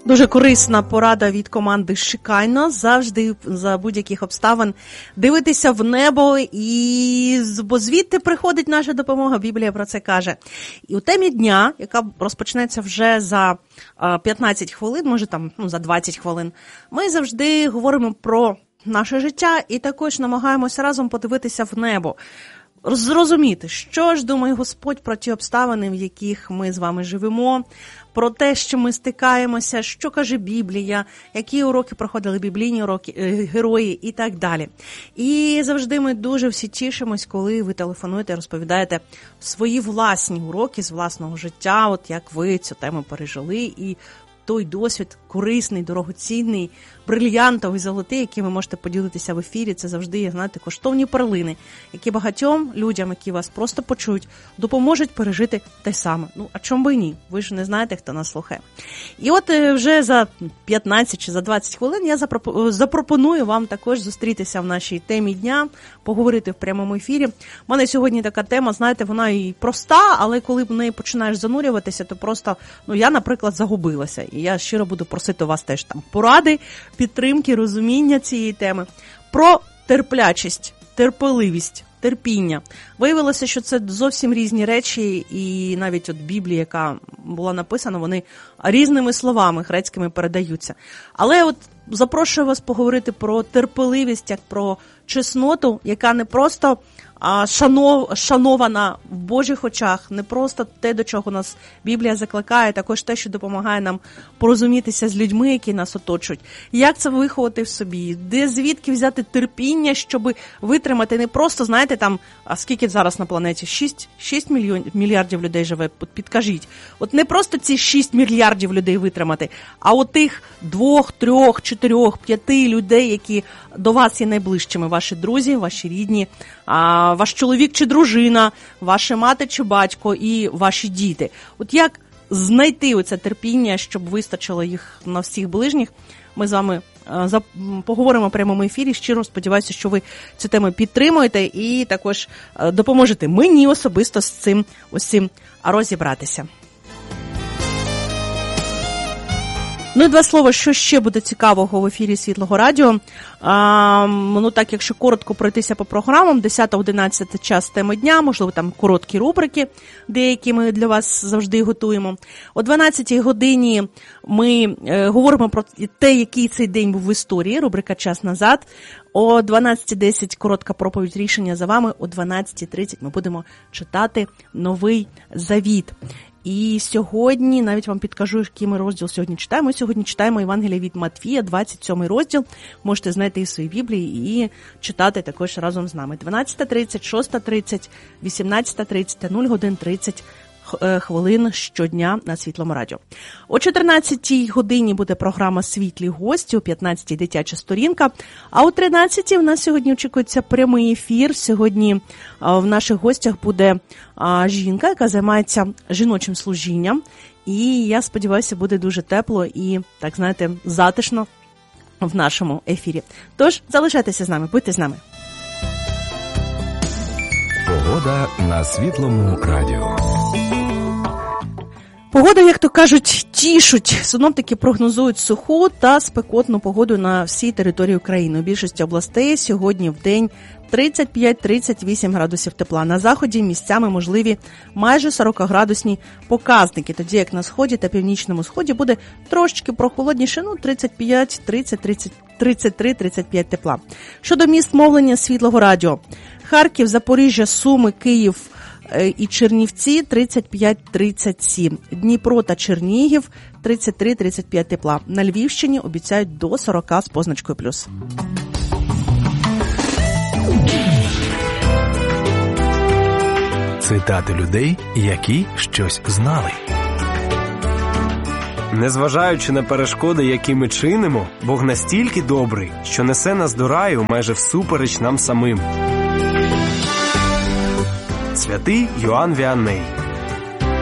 Дуже корисна порада від команди «Шикайно». Завжди, за будь-яких обставин, дивитися в небо, бо звідти приходить наша допомога. Біблія про це каже. І у темі дня, яка розпочнеться вже за 15 хвилин, може там за 20 хвилин, ми завжди говоримо про наше життя і також намагаємося разом подивитися в небо. Зрозуміти, що ж думає Господь про ті обставини, в яких ми з вами живемо, про те, що ми стикаємося, що каже Біблія, які уроки проходили біблійні уроки, герої і так далі. І завжди ми дуже всі тішимось, коли ви телефонуєте, розповідаєте свої власні уроки з власного життя, от як ви цю тему пережили, і той досвід корисний, дорогоцінний, брильянтовий, золотий, який ви можете поділитися в ефірі. Це завжди, знаєте, коштовні перлини, які багатьом людям, які вас просто почують, допоможуть пережити те саме. А чому би і ні? Ви ж не знаєте, хто нас слухає. І от вже за 15 чи за 20 хвилин я запропоную вам також зустрітися в нашій темі дня, поговорити в прямому ефірі. У мене сьогодні така тема, знаєте, вона і проста, але коли в неї починаєш занурюватися, то просто, я, наприклад, загубилася. І я щиро буду просити у вас теж там поради, підтримки, розуміння цієї теми. Про терплячість, терпеливість, терпіння. Виявилося, що це зовсім різні речі, і навіть от Біблія, яка була написана, вони різними словами грецькими передаються. Але от запрошую вас поговорити про терпеливість, як про чесноту, яка не просто шанована в Божих очах, не просто те, до чого нас Біблія закликає, також те, що допомагає нам порозумітися з людьми, які нас оточують. Як це виховати в собі? Звідки взяти терпіння, щоб витримати не просто, знаєте, там, а скільки зараз на планеті? 6 мільярдів людей живе, підкажіть. От не просто ці 6 мільярдів людей витримати, а от тих 2, 3, 4, 5 людей, які до вас є найближчими, ваші друзі, ваші рідні, ваш чоловік чи дружина, ваша мати чи батько і ваші діти. От як знайти оце терпіння, щоб вистачило їх на всіх ближніх, ми з вами поговоримо в прямому ефірі. Щиро сподіваюся, що ви цю тему підтримуєте і також допоможете мені особисто з цим усім розібратися. І два слова, що ще буде цікавого в ефірі Світлого Радіо. Так, якщо коротко пройтися по програмам, 10-11 час теми дня, можливо, там короткі рубрики, деякі ми для вас завжди готуємо. О 12-й годині ми говоримо про те, який цей день був в історії, рубрика «Час назад». О 12:10 коротка проповідь «Рішення за вами». О 12:30 ми будемо читати Новий Завіт. І сьогодні, навіть вам підкажу, який ми розділ сьогодні читаємо. Ми сьогодні читаємо Євангелія від Матвія, 27 розділ. Можете знайти в своїй Біблії і читати також разом з нами. 12:30, 6:30, 18:30 та 0:30 хвилин щодня на Світлому Радіо. О 14-й годині буде програма «Світлі гості», о 15-й «Дитяча сторінка», а о 13-й в нас сьогодні очікується прямий ефір. Сьогодні в наших гостях буде жінка, яка займається жіночим служінням, і я сподіваюся, буде дуже тепло і, так знаєте, затишно в нашому ефірі. Тож, залишайтеся з нами, будьте з нами. Погода на Світлому Радіо. Погода, як то кажуть, тішуть. Синоптики прогнозують суху та спекотну погоду на всій території України. У більшості областей сьогодні в день 35-38 градусів тепла. На заході місцями можливі майже 40-градусні показники. Тоді як на сході та північному сході буде трошечки прохолодніше, 33-35 тепла. Щодо міст мовлення Світлого Радіо. Харків, Запоріжжя, Суми, Київ і Чернівці 35-37. Дніпро та Чернігів 33-35 тепла. На Львівщині обіцяють до 40 з позначкою плюс. Цитати людей, які щось знали. Незважаючи на перешкоди, які ми чинимо, Бог настільки добрий, що несе нас до раю майже всупереч нам самим. Святий Йоанн Віанней.